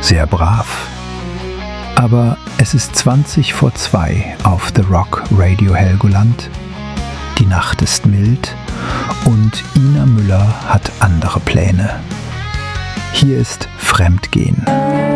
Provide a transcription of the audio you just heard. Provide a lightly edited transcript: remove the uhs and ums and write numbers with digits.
sehr brav. Aber es ist 1:20 auf The Rock Radio Helgoland. Die Nacht ist mild und Ina Müller hat andere Pläne. Hier ist Fremdgehen.